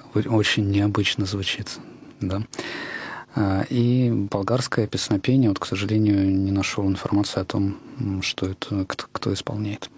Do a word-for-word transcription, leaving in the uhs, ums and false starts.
очень необычно звучит, да. И болгарское песнопение, вот, к сожалению, не нашел информации о том, что это, кто, кто исполняет.